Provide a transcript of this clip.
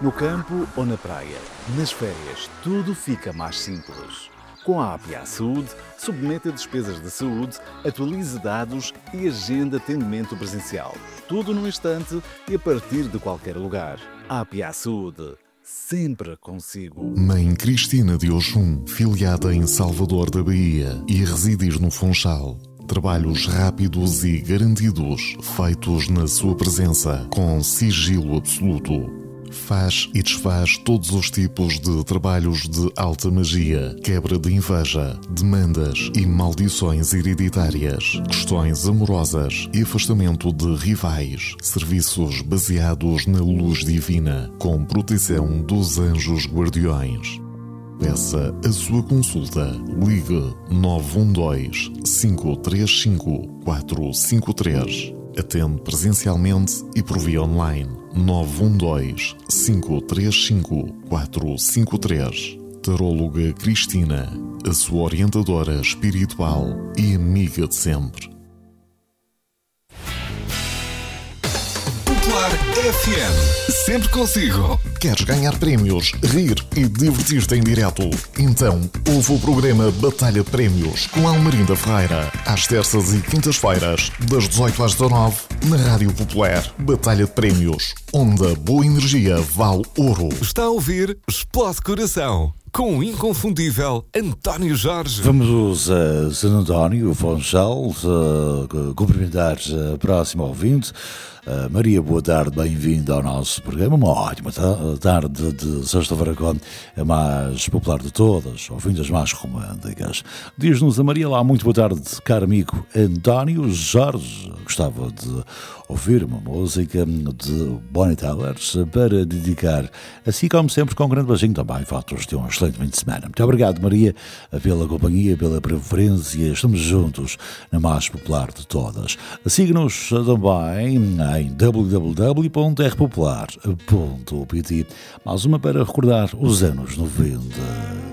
No campo ou na praia, nas férias, tudo fica mais simples. Com a APA Saúde, submeta despesas de saúde, atualize dados e agenda atendimento presencial. Tudo num instante e a partir de qualquer lugar. APA Saúde, sempre consigo. Mãe Cristina de Oxum, filiada em Salvador da Bahia e residir no Funchal. Trabalhos rápidos e garantidos, feitos na sua presença, com sigilo absoluto. Faz e desfaz todos os tipos de trabalhos de alta magia, quebra de inveja, demandas e maldições hereditárias, questões amorosas e afastamento de rivais, serviços baseados na luz divina, com proteção dos anjos guardiões. Peça a sua consulta. Ligue 912-535-453. Atende presencialmente e por via online. 912-535-453. Taróloga Cristina, a sua orientadora espiritual e amiga de sempre. Popular FM, sempre consigo. Queres ganhar prémios, rir e divertir-te em direto? Então, ouve o programa Batalha de Prémios com Almerinda Ferreira, às terças e quintas-feiras, das 18 às 19, na Rádio Popular. Batalha de Prémios, onde a boa energia vale ouro. Está a ouvir Explode Coração, com o inconfundível António Jorge. Vamos a San António, Funchal, cumprimentar a próxima ouvinte. Maria, boa tarde, bem-vinda ao nosso programa. Uma ótima tarde de sexta-feira com a mais popular de todas, ouvintes mais românticas. Diz-nos a Maria lá, muito boa tarde, caro amigo António Jorge. Gostava de ouvir uma música de Bonnie Tyler para dedicar, assim como sempre, com um grande beijinho também. Fatos de um excelente fim de semana. Muito obrigado, Maria, pela companhia, pela preferência. Estamos juntos na mais popular de todas. Siga-nos também em www.rpopular.pt. Mais uma para recordar os anos 90.